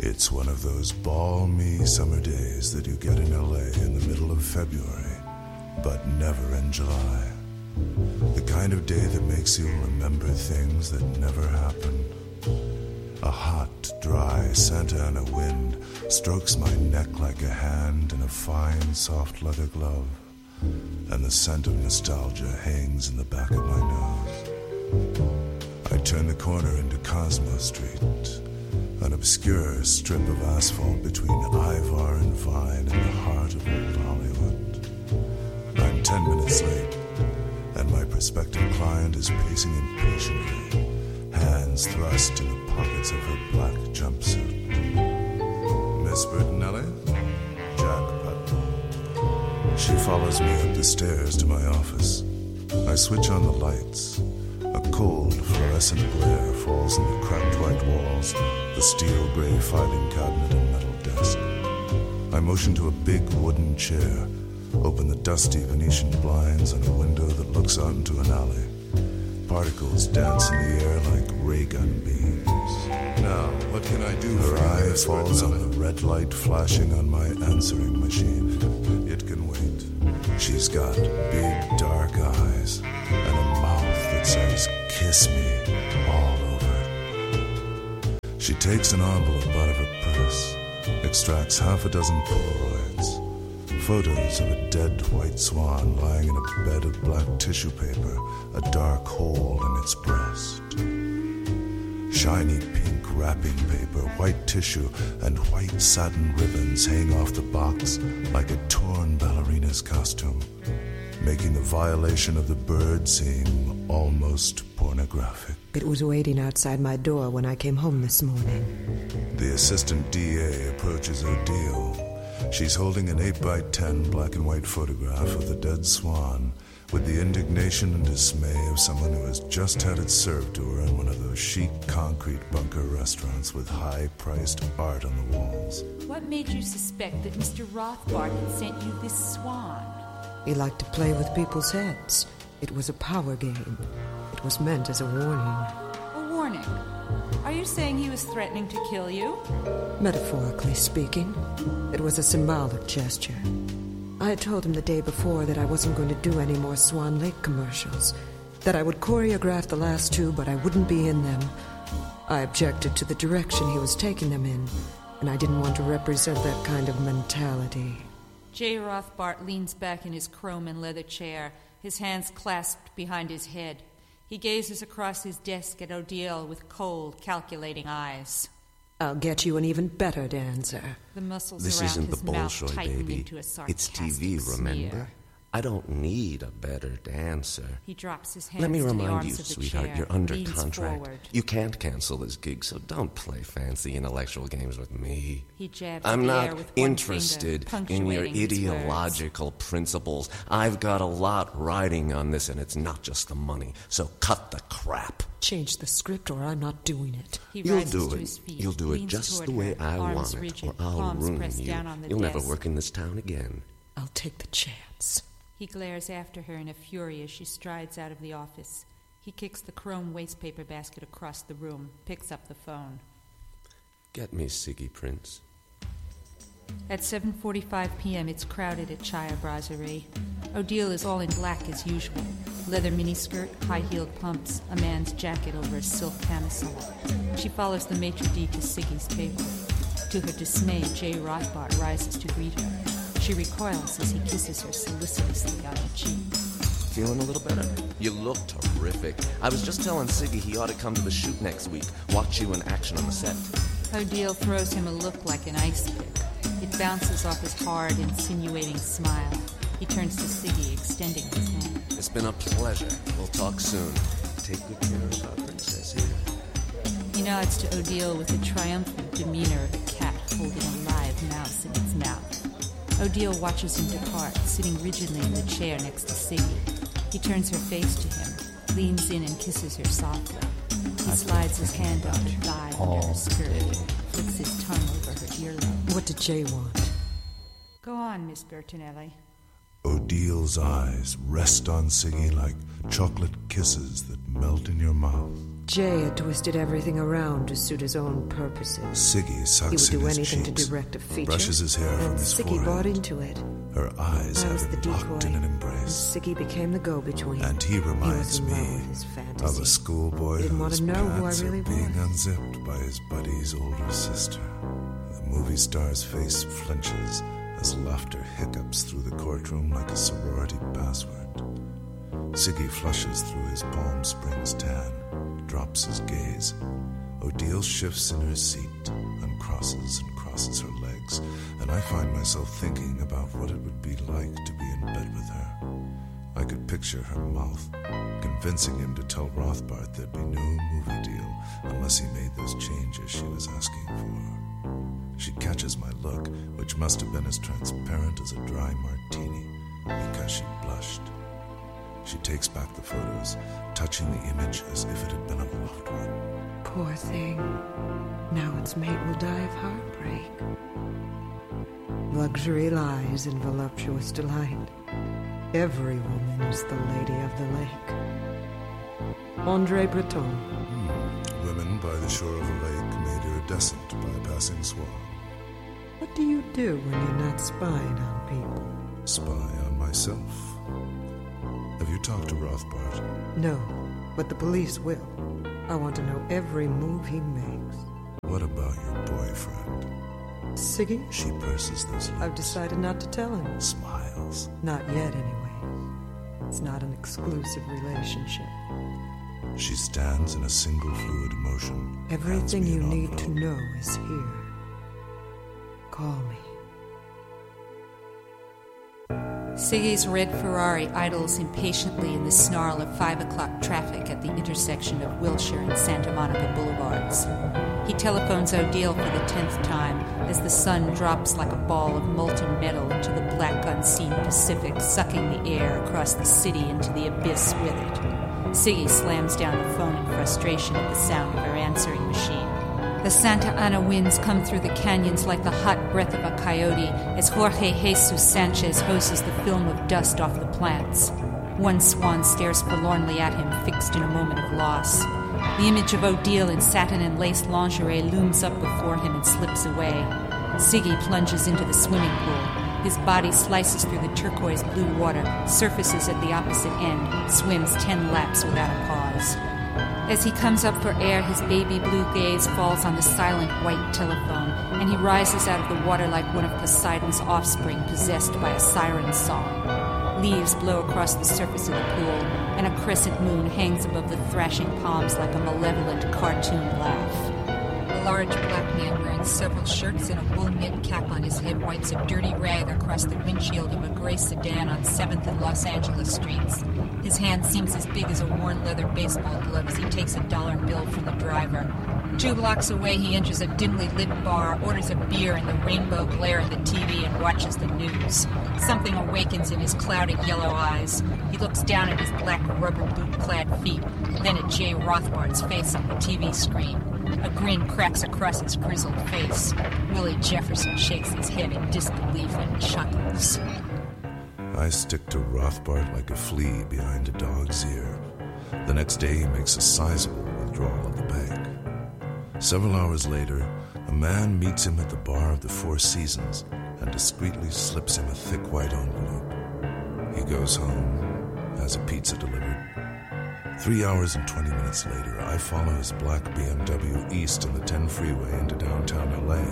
It's one of those balmy summer days that you get in LA in the middle of February, but never in July. The kind of day that makes you remember things that never happened. A hot, dry Santa Ana wind strokes my neck like a hand in a fine, soft leather glove, and the scent of nostalgia hangs in the back of my nose. I turn the corner into Cosmo Street, an obscure strip of asphalt between Ivar and Vine in the heart of old Hollywood. I'm 10 minutes late, and my prospective client is pacing impatiently, hands thrust in the pockets of her black jumpsuit. Miss Bertinelli? Jack Putnam. She follows me up the stairs to my office. I switch on the lights. A cold, fluorescent glare falls on the cracked white walls, the steel gray filing cabinet and metal desk. I motion to a big wooden chair, open the dusty Venetian blinds on a window that looks out into an alley. Particles dance in the air like ray gun beams. Now, what can I do for you? Her eye falls on the red light flashing on my answering machine. It can wait. She's got big dark eyes and a mouth that says, "Kiss me," all over. She takes an envelope out of her purse, extracts half a dozen Polaroids, photos of a dead white swan lying in a bed of black tissue paper, a dark hole in its breast. Shiny pink wrapping paper, white tissue, and white satin ribbons hang off the box like a torn ballerina's costume, making the violation of the bird seem almost pornographic. It was waiting outside my door when I came home this morning. The assistant DA approaches Odile. She's holding an 8x10 black and white photograph of the dead swan with the indignation and dismay of someone who has just had it served to her in one of those chic concrete bunker restaurants with high-priced art on the walls. What made you suspect that Mr. Rothbard had sent you this swan? He liked to play with people's heads. It was a power game. It was meant as a warning. A warning? Are you saying he was threatening to kill you? Metaphorically speaking, it was a symbolic gesture. I had told him the day before that I wasn't going to do any more Swan Lake commercials, that I would choreograph the last two, but I wouldn't be in them. I objected to the direction he was taking them in, and I didn't want to represent that kind of mentality. Jay Rothbart leans back in his chrome and leather chair, his hands clasped behind his head. He gazes across his desk at Odile with cold, calculating eyes. I'll get you an even better dancer. The muscles This around isn't his the mouth Bolshoi, tighten baby. into a It's TV, sarcastic remember? sneer. I don't need a better dancer. He drops his hands Let me to the remind arms you, of the sweetheart, chair, you're under leans contract. forward. You can't cancel this gig, so don't play fancy intellectual games with me. He jabs I'm at the air not with one interested finger, in your punctuating his ideological principles. I've got a lot riding on this, and it's not just the money. So cut the crap. Change the script or I'm not doing it. He You'll rises do to it. his feet, You'll do it leans just toward the way her, I arms want it, rigid, or I'll palms ruin pressed you. down on the You'll never desk. work in this town again. I'll take the chance. He glares after her in a fury as she strides out of the office. He kicks the chrome wastepaper basket across the room, picks up the phone. Get me Siggy Prince. At 7:45 p.m., it's crowded at Chaya Brasserie. Odile is all in black as usual. Leather miniskirt, high-heeled pumps, a man's jacket over a silk camisole. She follows the maitre d' to Siggy's table. To her dismay, Jay Rothbart rises to greet her. She recoils as he kisses her solicitously on the cheek. Feeling a little better? You look terrific. I was just telling Siggy he ought to come to the shoot next week. Watch you in action on the set. Odile throws him a look like an ice pick. It bounces off his hard, insinuating smile. He turns to Siggy, extending his hand. It's been a pleasure. We'll talk soon. Take good care of our princess here. He nods to Odile with the triumphant demeanor of a cat holding a live mouse in its mouth. Odile watches him depart, sitting rigidly in the chair next to Siggy. He turns her face to him, leans in and kisses her softly. He slides his hand up her thigh under her skirt, flicks his tongue over her earlobe. What did Jay want? Go on, Miss Bertinelli. Odile's eyes rest on Siggy like chocolate kisses that melt in your mouth. Jay had twisted everything around to suit his own purposes. Siggy sucks He would do in his anything cheeks, to direct a feature. brushes his hair from and his Siggy forehead. bought into it. Her eyes I was have the it locked decoy, in an and embrace. Siggy became the go-between. And he reminds was in love me with his of fantasy. a schoolboy Didn't want whose to know who I pants really are being was. unzipped by his buddy's older sister. The movie star's face flinches as laughter hiccups through the courtroom like a sorority password. Siggy flushes through his Palm Springs tan, drops his gaze. Odile shifts in her seat, uncrosses and crosses her legs, and I find myself thinking about what it would be like to be in bed with her. I could picture her mouth, convincing him to tell Rothbart there'd be no movie deal unless he made those changes she was asking for. She catches my look, which must have been as transparent as a dry martini, because she blushed. She takes back the photos, touching the image as if it had been a loved one. Poor thing. Now its mate will die of heartbreak. Luxury lies in voluptuous delight. Every woman is the lady of the lake. André Breton. Women by the shore of a lake made iridescent by a passing swan. What do you do when you're not spying on people? Spy on myself. Have you talked to Rothbart? No, but the police will. I want to know every move he makes. What about your boyfriend? Siggy? She purses those lips. I've decided not to tell him. Smiles. Not yet, anyway. It's not an exclusive relationship. She stands in a single fluid motion. Everything hands me you an need to envelope. know is here. Call me. Siggy's red Ferrari idles impatiently in the snarl of 5 o'clock traffic at the intersection of Wilshire and Santa Monica Boulevards. He telephones Odile for the 10th time as the sun drops like a ball of molten metal into the black unseen Pacific, sucking the air across the city into the abyss with it. Siggy slams down the phone in frustration at the sound of her answering machine. The Santa Ana winds come through the canyons like the hot breath of a coyote as Jorge Jesus Sanchez hoses the film of dust off the plants. One swan stares forlornly at him, fixed in a moment of loss. The image of Odile in satin and lace lingerie looms up before him and slips away. Siggy plunges into the swimming pool. His body slices through the turquoise blue water, surfaces at the opposite end, swims 10 laps without a pause. As he comes up for air, his baby blue gaze falls on the silent white telephone, and he rises out of the water like one of Poseidon's offspring possessed by a siren song. Leaves blow across the surface of the pool, and a crescent moon hangs above the thrashing palms like a malevolent cartoon laugh. A large black man wearing several shirts and a wool knit cap on his head wipes a dirty rag across the windshield of a gray sedan on 7th and Los Angeles streets. His hand seems as big as a worn leather baseball glove as he takes a dollar bill from the driver. 2 blocks away, he enters a dimly lit bar, orders a beer in the rainbow glare of the TV, and watches the news. Something awakens in his clouded yellow eyes. He looks down at his black rubber boot-clad feet, then at Jay Rothbart's face on the TV screen. A grin cracks across his grizzled face. Willie Jefferson shakes his head in disbelief and chuckles. I stick to Rothbart like a flea behind a dog's ear. The next day he makes a sizable withdrawal at the bank. Several hours later, a man meets him at the bar of the Four Seasons and discreetly slips him a thick white envelope. He goes home, has a pizza delivered. 3 hours and 20 minutes later, I follow his black BMW east on the 10 freeway into downtown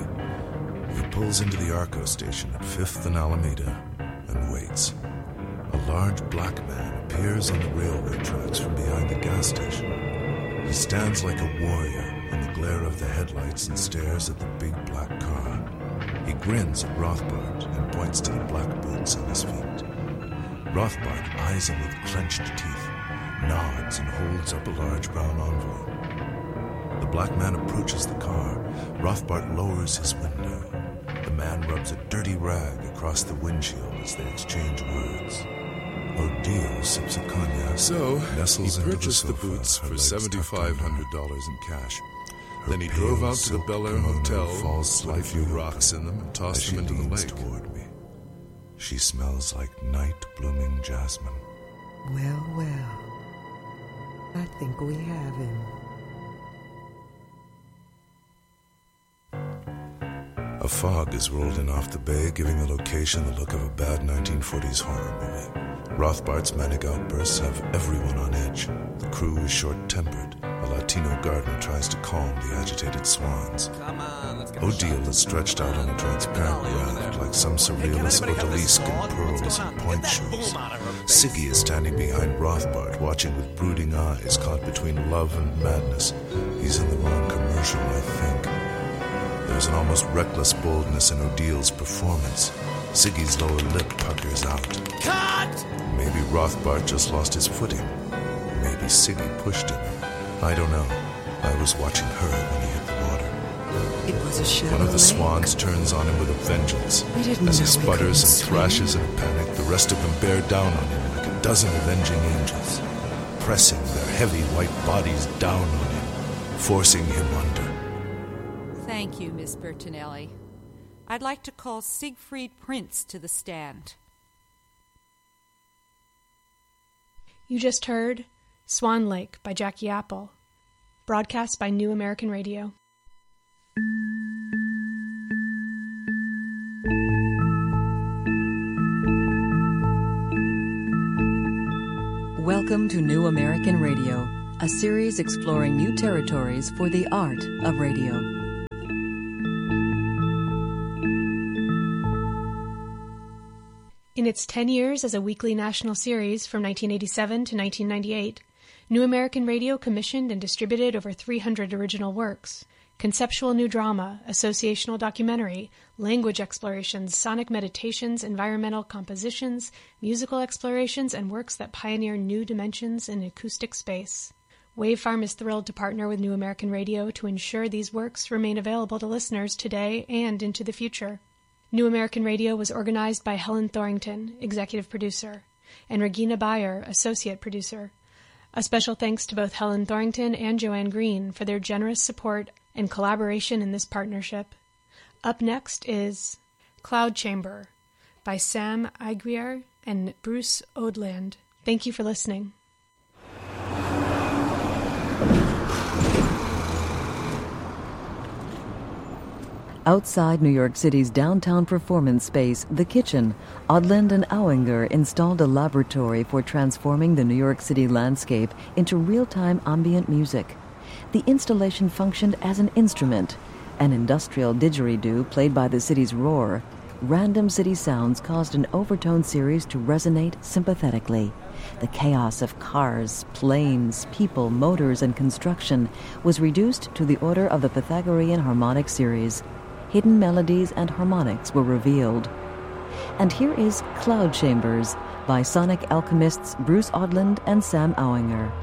LA. He pulls into the Arco station at 5th and Alameda and waits. A large black man appears on the railway tracks from behind the gas station. He stands like a warrior in the glare of the headlights and stares at the big black car. He grins at Rothbart and points to the black boots on his feet. Rothbart eyes him with clenched teeth, nods and holds up a large brown envelope. The black man approaches the car. Rothbart lowers his window. The man rubs a dirty rag across the windshield as they exchange words. Odile sips a cognac. So, nestles he into purchased the sofa, boots her for legs tucked under. $7,500 in cash. Her Then he pale drove out to the silk Bel Air kimono Hotel, falls put a few slightly rocks open in them, and as tossed she them into the leans lake. toward me. She smells like night-blooming jasmine. Well, well. I think we have him. A fog is rolled in off the bay, giving the location the look of a bad 1940s horror movie. Rothbart's manic outbursts have everyone on edge. The crew is short-tempered. A Latino gardener tries to calm the agitated swans. Odile is stretched out on a transparent raft like some surrealist odalisque in pearls and point shoes. Siggy is standing behind Rothbart, watching with brooding eyes caught between love and madness. He's in the wrong commercial, I think. There's an almost reckless boldness in Odile's performance. Siggy's lower lip puckers out. Cut! Maybe Rothbart just lost his footing. Maybe Siggy pushed him. I don't know. I was watching her when he hit the water. It was a shallow One of the lake. swans turns on him with a vengeance. We didn't As he know we sputters couldn't and swim. thrashes in a panic, the rest of them bear down on him like a dozen avenging angels, pressing their heavy white bodies down on him, forcing him under. Thank you, Miss Bertinelli. I'd like to call Siegfried Prince to the stand. You just heard Swan Lake by Jackie Apple, broadcast by New American Radio. Welcome to New American Radio, a series exploring new territories for the art of radio. In its 10 years as a weekly national series from 1987 to 1998, New American Radio commissioned and distributed over 300 original works. Conceptual new drama, associational documentary, language explorations, sonic meditations, environmental compositions, musical explorations, and works that pioneer new dimensions in acoustic space. Wavefarm is thrilled to partner with New American Radio to ensure these works remain available to listeners today and into the future. New American Radio was organized by Helen Thorington, executive producer, and Regina Bayer, associate producer. A special thanks to both Helen Thorington and Joanne Green for their generous support and collaboration in this partnership. Up next is Cloud Chamber by Sam Aguirre and Bruce Odland. Thank you for listening. Outside New York City's downtown performance space, The Kitchen, Odland and Auinger installed a laboratory for transforming the New York City landscape into real-time ambient music. The installation functioned as an instrument, an industrial didgeridoo played by the city's roar. Random city sounds caused an overtone series to resonate sympathetically. The chaos of cars, planes, people, motors, and construction was reduced to the order of the Pythagorean harmonic series. Hidden melodies and harmonics were revealed. And here is Cloud Chambers by sonic alchemists Bruce Odland and Sam Auinger.